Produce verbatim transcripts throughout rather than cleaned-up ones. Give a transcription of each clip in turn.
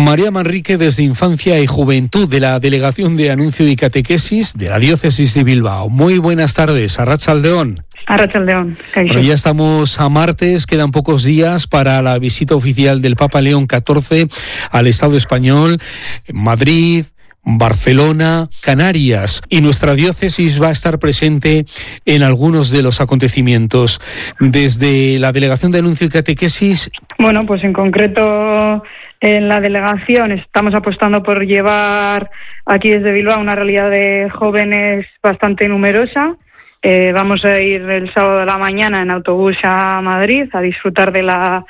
María Manrique, desde Infancia y Juventud, de la Delegación de Anuncio y Catequesis de la Diócesis de Bilbao. Muy buenas tardes, Arratsaldeón. Arratsaldeón. Bueno, ya estamos a martes, quedan pocos días para la visita oficial del Papa León catorce al Estado español, Madrid, Barcelona, Canarias, y nuestra diócesis va a estar presente en algunos de los acontecimientos. Desde la Delegación de Anuncio y Catequesis... Bueno, pues en concreto en la delegación estamos apostando por llevar aquí desde Bilbao una realidad de jóvenes bastante numerosa. Eh, vamos a ir el sábado a la mañana en autobús a Madrid a disfrutar de la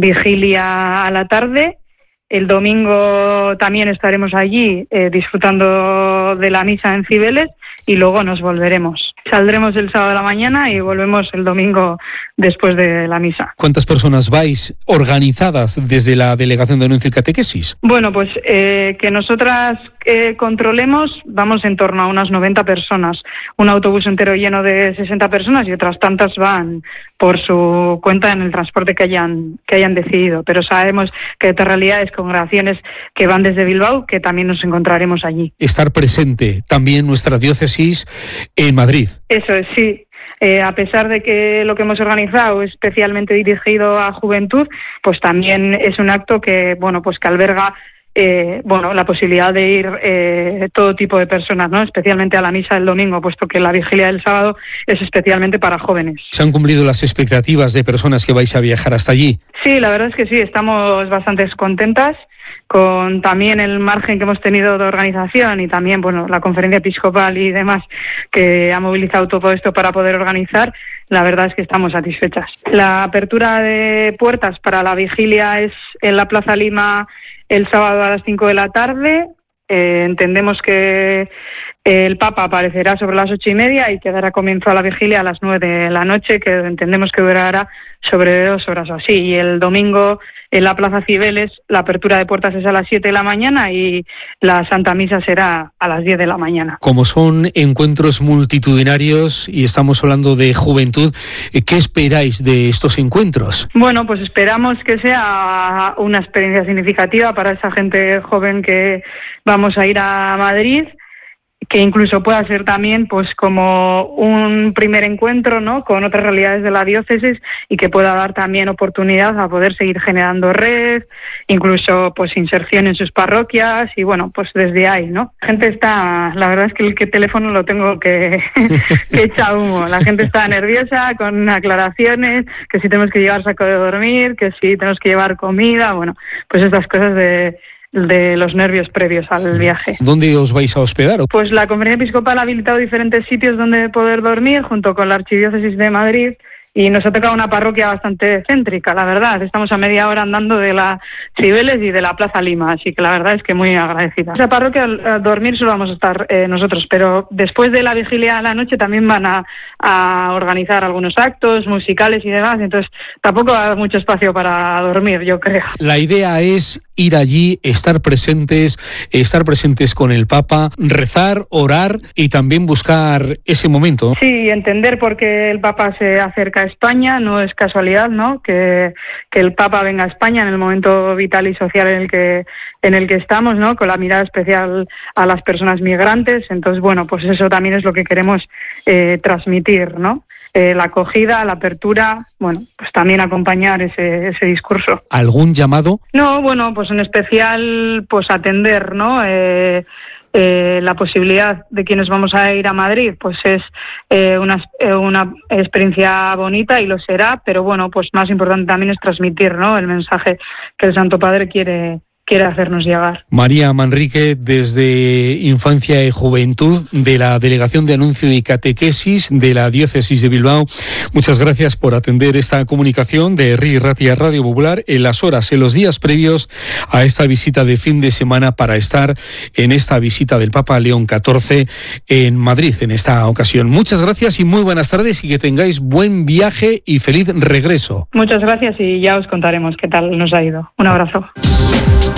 vigilia a la tarde. El domingo también estaremos allí eh, disfrutando de la misa en Cibeles y luego nos volveremos. Saldremos el sábado a la mañana y volvemos el domingo después de la misa. ¿Cuántas personas vais organizadas desde la Delegación de Anuncio y Catequesis? Bueno, pues eh, que nosotras eh, controlemos, vamos en torno a unas noventa personas. Un autobús entero lleno de sesenta personas y otras tantas van por su cuenta en el transporte que hayan, que hayan decidido. Pero sabemos que hay otras realidades, congregaciones que van desde Bilbao, que también nos encontraremos allí. Estar presente también nuestra diócesis en Madrid. Eso es, sí. Eh, a pesar de que lo que hemos organizado es especialmente dirigido a juventud, pues también es un acto que, bueno, pues que alberga eh, bueno, la posibilidad de ir eh, todo tipo de personas, ¿no? Especialmente a la misa del domingo, puesto que la vigilia del sábado es especialmente para jóvenes. ¿Se han cumplido las expectativas de personas que vais a viajar hasta allí? Sí, la verdad es que sí, estamos bastante contentas con también el margen que hemos tenido de organización y también, bueno, la conferencia episcopal y demás que ha movilizado todo esto para poder organizar. La verdad es que estamos satisfechas. La apertura de puertas para la vigilia es en la Plaza Lima el sábado a las cinco de la tarde. Eh, entendemos que el Papa aparecerá sobre las ocho y media y que dará comienzo a la vigilia a las nueve de la noche, que entendemos que durará sobre dos horas o así. Y el domingo en la Plaza Cibeles la apertura de puertas es a las siete de la mañana y la Santa Misa será a las diez de la mañana. Como son encuentros multitudinarios y estamos hablando de juventud, ¿qué esperáis de estos encuentros? Bueno, pues esperamos que sea una experiencia significativa para esa gente joven que vamos a ir a Madrid, que incluso pueda ser también pues como un primer encuentro, ¿no?, con otras realidades de la diócesis y que pueda dar también oportunidad a poder seguir generando red, incluso pues inserción en sus parroquias y bueno, pues desde ahí, ¿no? La gente está, la verdad es que el que teléfono lo tengo que, que echa humo, la gente está nerviosa con aclaraciones, que si tenemos que llevar saco de dormir, que si tenemos que llevar comida, bueno, pues estas cosas de de los nervios previos al viaje. ¿Dónde os vais a hospedar? Pues la Conferencia Episcopal ha habilitado diferentes sitios donde poder dormir junto con la Archidiócesis de Madrid y nos ha tocado una parroquia bastante céntrica, la verdad. Estamos a media hora andando de la Cibeles y de la Plaza Lima, así que la verdad es que muy agradecida. Esa parroquia, a dormir solo vamos a estar eh, nosotros, pero después de la vigilia a la noche también van a, a organizar algunos actos musicales y demás, entonces tampoco va a haber mucho espacio para dormir, yo creo. La idea es ir allí, estar presentes, estar presentes con el Papa, rezar, orar y también buscar ese momento. Sí, entender por qué el Papa se acerca a España, no es casualidad, ¿no?, que, que el Papa venga a España en el momento vital y social en el que en el que estamos, ¿no?, con la mirada especial a las personas migrantes. Entonces, bueno, pues eso también es lo que queremos eh, transmitir, ¿no? Eh, la acogida, la apertura, bueno, pues también acompañar ese, ese discurso. ¿Algún llamado? No, bueno, pues en especial, pues atender, ¿no? Eh, eh, la posibilidad de quienes vamos a ir a Madrid, pues es eh, una, eh, una experiencia bonita y lo será, pero bueno, pues más importante también es transmitir, ¿no?, el mensaje que el Santo Padre quiere quiere hacernos llegar. María Manrique, desde Infancia y Juventud, de la Delegación de Anuncio y Catequesis de la Diócesis de Bilbao, muchas gracias por atender esta comunicación de R I Ratia Radio Popular en las horas, en los días previos a esta visita de fin de semana para estar en esta visita del Papa León catorce en Madrid en esta ocasión. Muchas gracias y muy buenas tardes y que tengáis buen viaje y feliz regreso. Muchas gracias y ya os contaremos qué tal nos ha ido. Un abrazo.